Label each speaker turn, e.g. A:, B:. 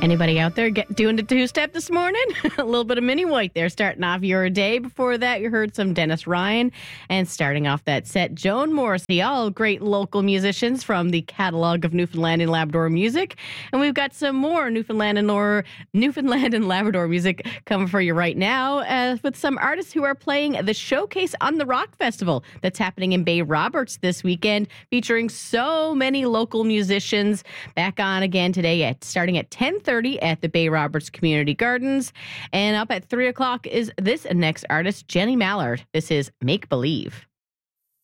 A: Anybody out there doing the two-step this morning? A little bit of Minnie White there starting off your day. Before that, you heard some Dennis Ryan. And starting off that set, Joan Morrissey, all great local musicians from the catalog of Newfoundland and Labrador music. And we've got some more Newfoundland and Labrador music coming for you right now with some artists who are playing the Showcase on the Rock Festival that's happening in Bay Roberts this weekend, featuring so many local musicians. Back on again today starting at 10:30 at the Bay Roberts Community Gardens. And up at 3 o'clock is this next artist, Jenny Mallard. This is Make Believe.